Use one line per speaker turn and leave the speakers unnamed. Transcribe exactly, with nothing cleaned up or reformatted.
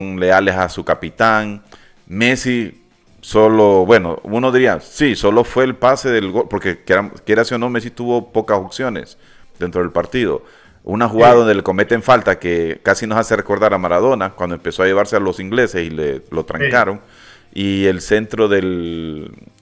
leales a su capitán. Messi solo, bueno, uno diría, sí, solo fue el pase del gol, porque quiera, quieras o no, Messi tuvo pocas opciones dentro del partido. Una jugada
Sí,
donde le cometen falta que casi nos hace recordar a Maradona, cuando empezó a llevarse a los ingleses y le, lo
sí.
trancaron. Y el centro del,